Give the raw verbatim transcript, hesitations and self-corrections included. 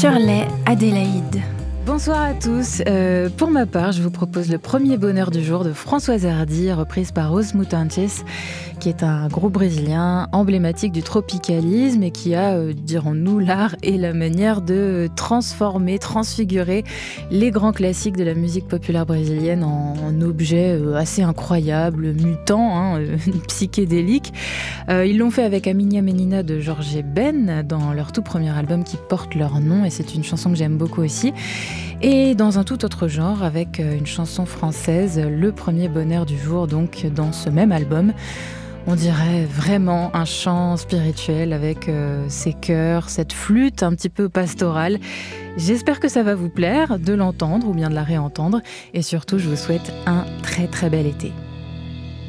Shirley Adélaïde. Bonsoir à tous. Euh, pour ma part, je vous propose le premier bonheur du jour de Françoise Hardy, reprise par Os Mutantes, qui est un groupe brésilien emblématique du tropicalisme et qui a, euh, dirons-nous, l'art et la manière de transformer, transfigurer les grands classiques de la musique populaire brésilienne en, en objets euh, assez incroyables, mutants, hein, euh, psychédéliques. Euh, ils l'ont fait avec Aminha Menina de Jorge Ben dans leur tout premier album qui porte leur nom, et c'est une chanson que j'aime beaucoup aussi. Et dans un tout autre genre, avec une chanson française, le premier bonheur du jour, donc dans ce même album. On dirait vraiment un chant spirituel avec euh, ces chœurs, cette flûte un petit peu pastorale. J'espère que ça va vous plaire de l'entendre ou bien de la réentendre. Et surtout, je vous souhaite un très très bel été.